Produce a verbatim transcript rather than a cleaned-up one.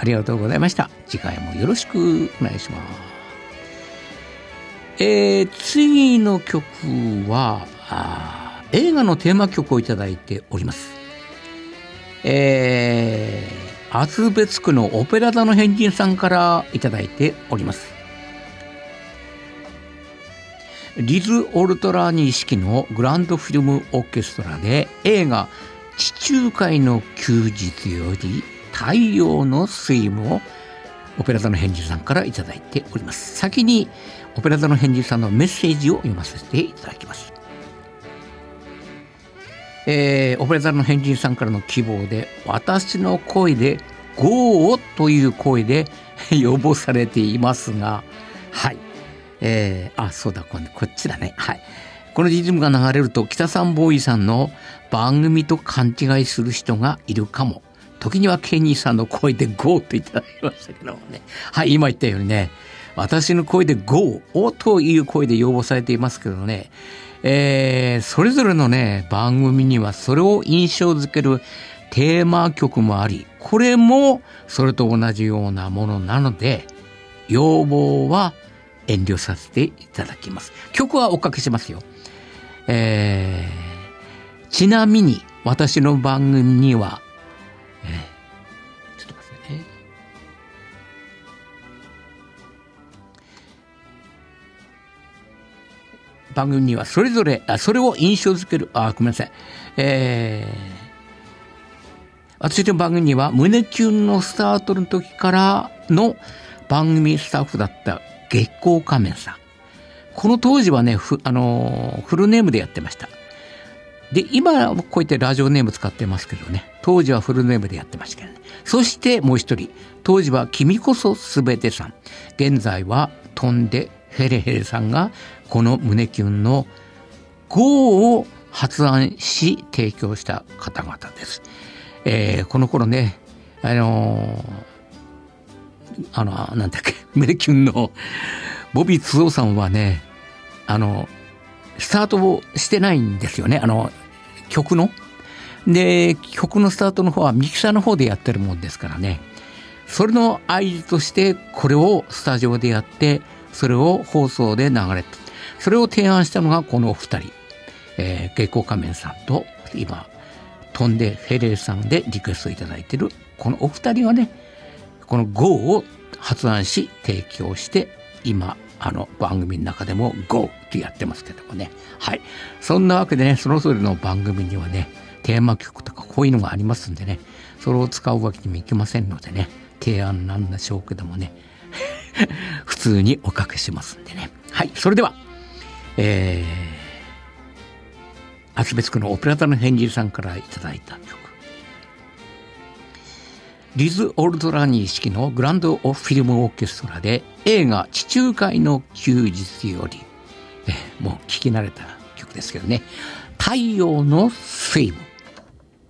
ありがとうございました。次回もよろしくお願いします。えー、次の曲はあ映画のテーマ曲をいただいております。えー、厚別区のオペラ座の変人さんからいただいております。リズ・オルトラーニー式のグランドフィルムオーケストラで映画地中海の休日より太陽の睡夢をオペラ座の変人さんからいただいております。先にオペラ座の変人さんのメッセージを読ませていただきます。えー、オペラ座の変人さんからの希望で、私の声でゴーという声で予防されていますが、はい、えー、あ、そうだ、こっちだね。はい。このリズムが流れると北さんボーイさんの番組と勘違いする人がいるかも。時にはケニーさんの声でゴーといただきましたけどもね。はい、今言ったようにね、私の声でゴーという声で要望されていますけどね、えー、それぞれのね、番組にはそれを印象づけるテーマ曲もあり、これもそれと同じようなものなので、要望は遠慮させていただきます。曲はおかけしますよ。えー、ちなみに私の番組には、えー、ちょっと待ってね。番組にはそれぞれ、あ、それを印象づける、あ、ごめんなさい。えー、私の番組には胸キュンのスタートの時からの番組スタッフだった月光仮面さん。この当時はね、ふ、あのー、フルネームでやってました。で、今はこうやってラジオネーム使ってますけどね、当時はフルネームでやってましたけどね。そしてもう一人、当時は君こそすべてさん。現在は飛んでヘレヘレさんがこの胸キュンのゴーを発案し提供した方々です。えー、この頃ね、あのー、あの、なんだっけ、胸キュンのボビーツオさんはね、あの、スタートをしてないんですよね。あの、曲の。で、曲のスタートの方はミキサーの方でやってるもんですからね。それの合図としてこれをスタジオでやって、それを放送で流れた。それを提案したのがこのお二人。えー、月光仮面さんと、今、飛んでフェレーさんでリクエストいただいている、このお二人はね、この ゴー を発案し提供して、今、あの番組の中でも ゴー ってやってますけどもね。はい。そんなわけでね、それぞれの番組にはね、テーマ曲とかこういうのがありますんでね、それを使うわけにもいきませんのでね、提案なんでしょうけどもね、普通におかけしますんでね。はい。それでは、えー、厚別区のオペラ座の変人さんからいただいた曲。リズ・オルトラニー式のグランドフィルムオーケストラで映画地中海の休日より、えもう聞き慣れた曲ですけどね、太陽の睡夢。